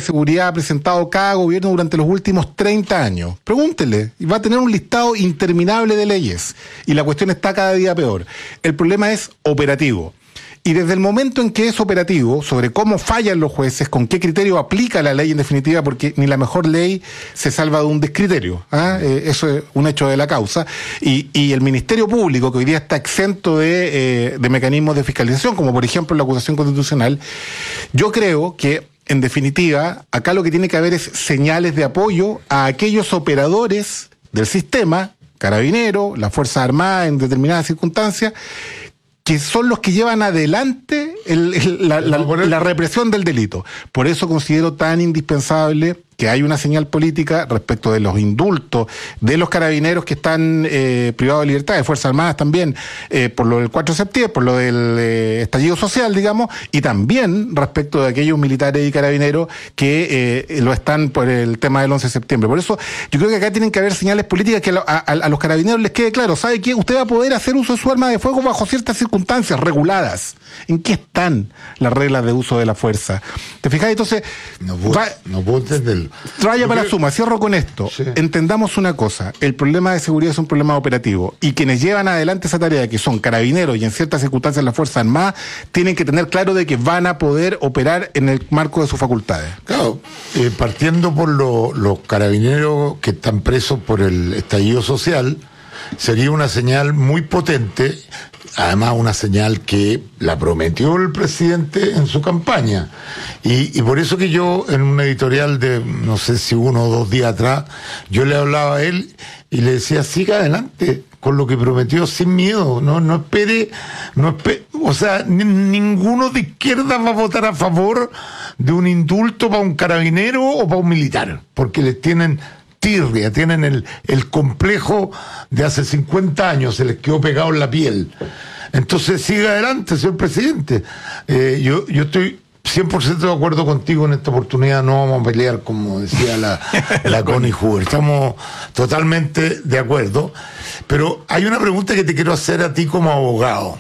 seguridad ha presentado cada gobierno durante los últimos 30 años. Pregúntele, y va a tener un listado interminable de leyes, y la cuestión está cada día peor. El problema es operativo. Y desde el momento en que es operativo, sobre cómo fallan los jueces, con qué criterio aplica la ley en definitiva, porque ni la mejor ley se salva de un descriterio, eso es un hecho de la causa, y el Ministerio Público, que hoy día está exento de mecanismos de fiscalización, como por ejemplo la acusación constitucional, yo creo que en definitiva, acá lo que tiene que haber es señales de apoyo a aquellos operadores del sistema, Carabineros, las Fuerzas Armadas en determinadas circunstancias, que son los que llevan adelante la represión del delito. Por eso considero tan indispensable que hay una señal política respecto de los indultos de los carabineros que están privados de libertad, de Fuerzas Armadas también, por lo del 4 de septiembre, por lo del estallido social, digamos, y también respecto de aquellos militares y carabineros que lo están por el tema del 11 de septiembre. Por eso yo creo que acá tienen que haber señales políticas que a los carabineros les quede claro, ¿sabe qué? Usted va a poder hacer uso de su arma de fuego bajo ciertas circunstancias reguladas. ¿En qué están las reglas de uso de la fuerza? ¿Te fijas? Entonces, no puedo entenderlo. Raya para la suma, cierro con esto. Sí. Entendamos una cosa, el problema de seguridad es un problema operativo, y quienes llevan adelante esa tarea, que son carabineros y en ciertas circunstancias las Fuerzas Armadas, tienen que tener claro de que van a poder operar en el marco de sus facultades. Claro, partiendo por los carabineros que están presos por el estallido social, sería una señal muy potente. Además, una señal que la prometió el presidente en su campaña. Y por eso que yo, en un editorial de, no sé si 1 o 2 días atrás, yo le hablaba a él y le decía, siga adelante con lo que prometió sin miedo. No espere. O sea, ninguno de izquierda va a votar a favor de un indulto para un carabinero o para un militar, porque les tienen tirria, tienen el complejo de hace 50 años, se les quedó pegado en la piel. Entonces siga adelante, señor presidente. Yo estoy 100% de acuerdo contigo en esta oportunidad, no vamos a pelear como decía la Connie Huber, estamos totalmente de acuerdo, pero hay una pregunta que te quiero hacer a ti como abogado.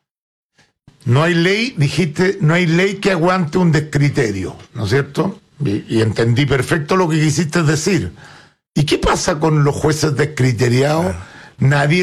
No hay ley, dijiste, no hay ley que aguante un descriterio, ¿no es cierto? Y entendí perfecto lo que quisiste decir. ¿Y qué pasa con los jueces descriteriados? Nadie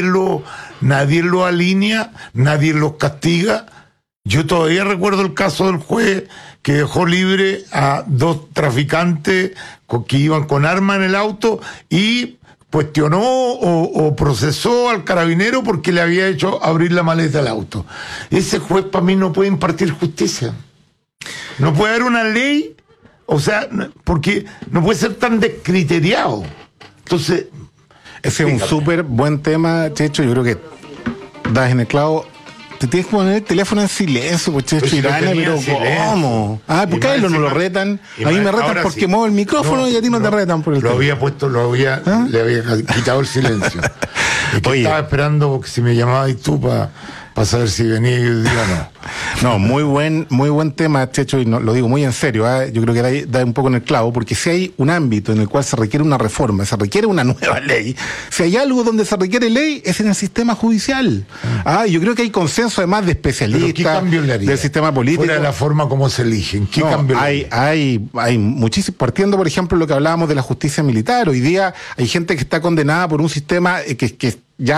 lo alinea, nadie los castiga. Yo todavía recuerdo el caso del juez que dejó libre a 2 traficantes que iban con arma en el auto y cuestionó o procesó al carabinero porque le había hecho abrir la maleta del auto. Ese juez para mí no puede impartir justicia. No puede haber una ley, o sea, porque no puede ser tan descriteriado. Entonces, ese es un súper buen tema, Checho. Yo creo que das en el clavo. Te tienes que poner el teléfono en silencio, pues, Checho Irane, pero ¿cómo? ¿Por qué a él no lo retan? A mí me retan porque sí muevo el micrófono y a ti no te retan por el teléfono. Le había quitado el silencio. Estaba esperando que si me llamabas tú para saber si venía y yo diría no. No, muy buen tema, Checho, y lo digo muy en serio, yo creo que da un poco en el clavo, porque si hay un ámbito en el cual se requiere una reforma, se requiere una nueva ley, si hay algo donde se requiere ley, es en el sistema judicial. Yo creo que hay consenso además de especialistas del sistema político. Fuera de la forma como se eligen, ¿qué cambio le haría? Hay muchísimo, partiendo por ejemplo lo que hablábamos de la justicia militar, hoy día hay gente que está condenada por un sistema que ya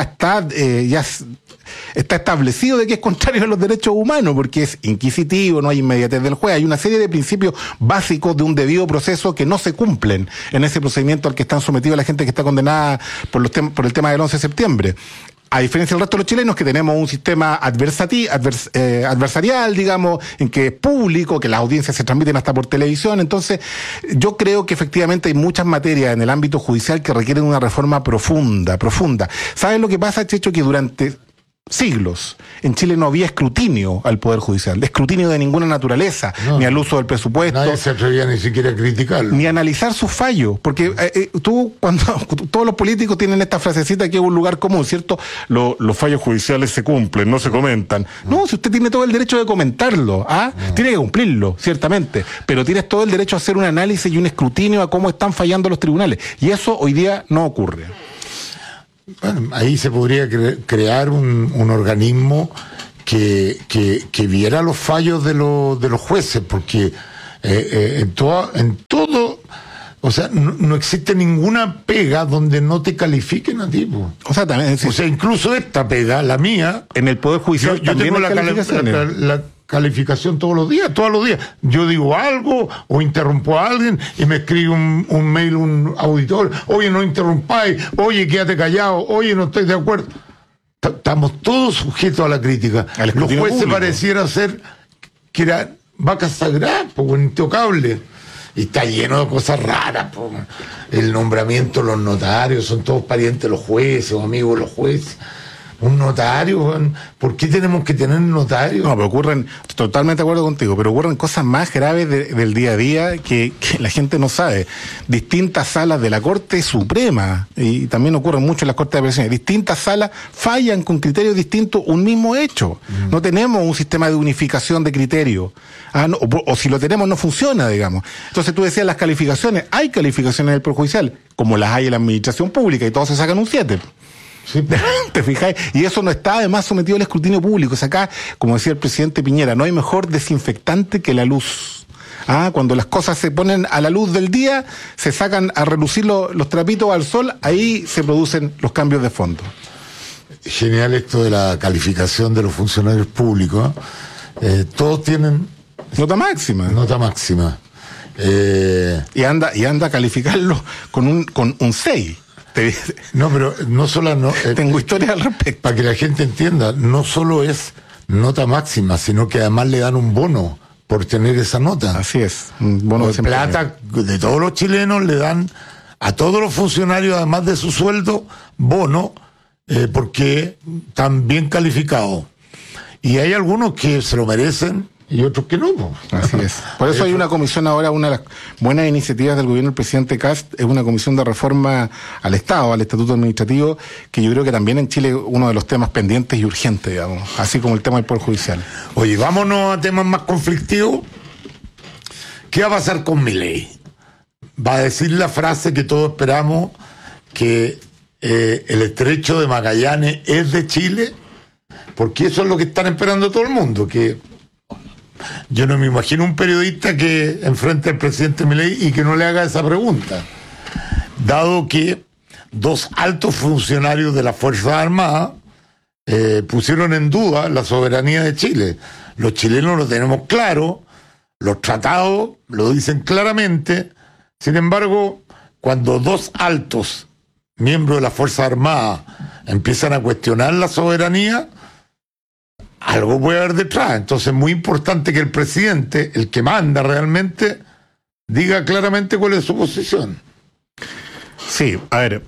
está establecido de que es contrario a los derechos humanos, porque es inquisitivo, no hay inmediatez del juez, hay una serie de principios básicos de un debido proceso que no se cumplen en ese procedimiento al que están sometidos la gente que está condenada por el tema del 11 de septiembre. A diferencia del resto de los chilenos, que tenemos un sistema adversarial, digamos, en que es público, que las audiencias se transmiten hasta por televisión. Entonces, yo creo que efectivamente hay muchas materias en el ámbito judicial que requieren una reforma profunda. ¿Sabes lo que pasa, Checho? Que durante siglos en Chile no había escrutinio al Poder Judicial, escrutinio de ninguna naturaleza, ni al uso del presupuesto. Nadie se atrevía ni siquiera a criticarlo. Ni a analizar sus fallos, porque cuando todos los políticos tienen esta frasecita que es un lugar común, ¿cierto? Los fallos judiciales se cumplen, no se comentan. No, si usted tiene todo el derecho de comentarlo, tiene que cumplirlo, ciertamente, pero tienes todo el derecho a hacer un análisis y un escrutinio a cómo están fallando los tribunales, y eso hoy día no ocurre. Bueno, ahí se podría crear un organismo que viera los fallos de los jueces, porque en todos O sea, no existe ninguna pega donde no te califiquen a ti, po. O sea, también, O sea, incluso esta pega, la mía, en el Poder Judicial yo también tengo hay calificaciones. la calificación todos los días. Yo digo algo o interrumpo a alguien y me escribe un mail, un auditor, oye, no interrumpáis, oye, quédate callado, oye, no estoy de acuerdo. Estamos todos sujetos a la crítica. Los jueces pareciera ser que eran vacas sagradas, intocable. Y está lleno de cosas raras, po. El nombramiento de los notarios, son todos parientes de los jueces o amigos de los jueces. Un notario, ¿por qué tenemos que tener notario? No, pero totalmente de acuerdo contigo, pero ocurren cosas más graves del día a día que la gente no sabe. Distintas salas de la Corte Suprema, y también ocurren mucho en las Cortes de Apelaciones, distintas salas fallan con criterios distintos un mismo hecho. No tenemos un sistema de unificación de criterios. O si lo tenemos no funciona, digamos. Entonces tú decías las calificaciones, hay calificaciones en el Poder Judicial, como las hay en la administración pública, y todos se sacan un 7. Sí. ¿Te fijáis? Y eso no está además sometido al escrutinio público. O sea, acá, como decía el presidente Piñera, no hay mejor desinfectante que la luz. Cuando las cosas se ponen a la luz del día, se sacan a relucir los trapitos al sol, ahí se producen los cambios de fondo. Genial esto de la calificación de los funcionarios públicos. Todos tienen nota máxima. Nota máxima. Y anda a calificarlo con un 6. No, pero no solo... tengo historia al respecto. Para que la gente entienda, no solo es nota máxima, sino que además le dan un bono por tener esa nota. Así es, un bono de plata de todos los chilenos, le dan a todos los funcionarios, además de su sueldo, bono, porque están bien calificados. Y hay algunos que se lo merecen y otros que no. Así es. Por eso hay una comisión ahora, una de las buenas iniciativas del gobierno del presidente Kast, es una comisión de reforma al Estado, al Estatuto Administrativo, que yo creo que también en Chile es uno de los temas pendientes y urgentes, digamos, así como el tema del Poder Judicial. Oye, vámonos a temas más conflictivos. ¿Qué va a pasar con Milei? ¿Va a decir la frase que todos esperamos, que el estrecho de Magallanes es de Chile? Porque eso es lo que están esperando todo el mundo, que yo no me imagino un periodista que enfrente al presidente Milei y que no le haga esa pregunta, dado que dos altos funcionarios de las Fuerzas Armadas pusieron en duda la soberanía de Chile. Los chilenos lo tenemos claro, los tratados lo dicen claramente. Sin embargo, cuando dos altos miembros de las Fuerzas Armadas empiezan a cuestionar la soberanía, algo puede haber detrás. Entonces es muy importante que el presidente, el que manda realmente, diga claramente cuál es su posición. Sí, a ver,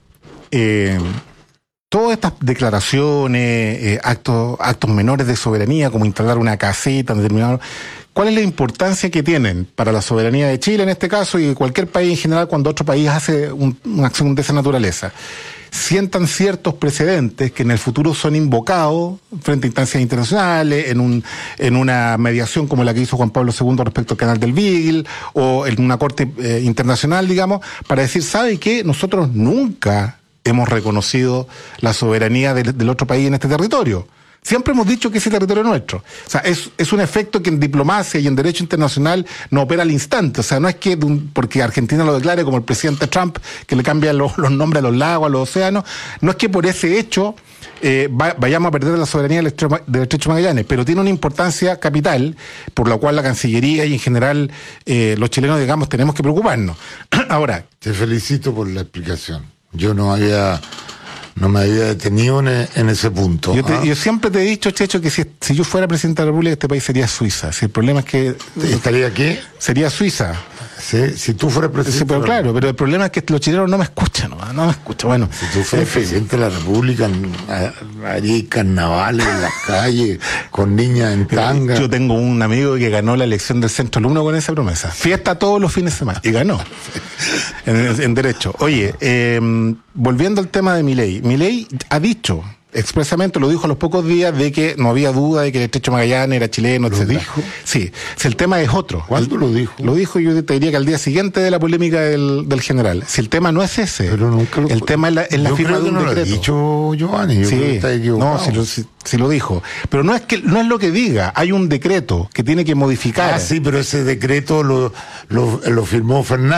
todas estas declaraciones, actos menores de soberanía, como instalar una caseta en determinado... ¿Cuál es la importancia que tienen para la soberanía de Chile en este caso y de cualquier país en general cuando otro país hace una acción de esa naturaleza? Sientan ciertos precedentes que en el futuro son invocados frente a instancias internacionales, en una mediación como la que hizo Juan Pablo II respecto al canal del Beagle, o en una corte internacional, digamos, para decir, ¿sabe qué? Nosotros nunca hemos reconocido la soberanía del otro país en este territorio. Siempre hemos dicho que ese territorio es nuestro. O sea, es un efecto que en diplomacia y en derecho internacional no opera al instante. O sea, no es que porque Argentina lo declare como el presidente Trump, que le cambia los nombres a los lagos, a los océanos, no es que por ese hecho vayamos a perder la soberanía del Estrecho de Magallanes, pero tiene una importancia capital, por la cual la Cancillería y en general los chilenos, digamos, tenemos que preocuparnos. Ahora... Te felicito por la explicación. Yo no me había detenido en ese punto. Yo siempre te he dicho, Checho, que si yo fuera presidente de la República, este país sería Suiza. Si el problema es que... ¿Estaría qué? Sería Suiza. Sí, si tú fueras presidente... Sí, pero claro, pero el problema es que los chilenos no me escuchan, no me escuchan. Bueno, si tú fueras presidente de la República, haría carnavales en las calles, con niñas en tanga. Yo tengo un amigo que ganó la elección del Centro Alumno con esa promesa. Fiesta todos los fines de semana. Y ganó. en derecho. Oye, volviendo al tema de Milei. Milei ha dicho expresamente, lo dijo a los pocos días, de que no había duda de que el Estrecho de Magallanes era chileno, etc. ¿Lo dijo? Sí, si el tema es otro. ¿Cuándo lo dijo? Lo dijo, yo te diría que al día siguiente de la polémica del general. Si el tema no es ese, pero nunca el tema es la firma de un decreto. Lo ha dicho Giovanni, yo creo que está equivocado. No, si lo dijo. Pero no es lo que diga, hay un decreto que tiene que modificar. Sí, pero ese decreto lo firmó Fernández.